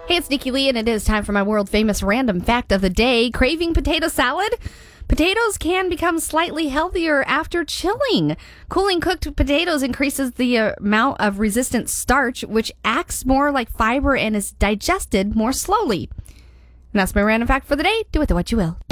Hey, it's Nikki Lee, and it is time for my world-famous random fact of the day. Craving potato salad? Potatoes can become slightly healthier after chilling. Cooling cooked potatoes increases the amount of resistant starch, which acts more like fiber and is digested more slowly. And that's my random fact for the day. Do with it what you will.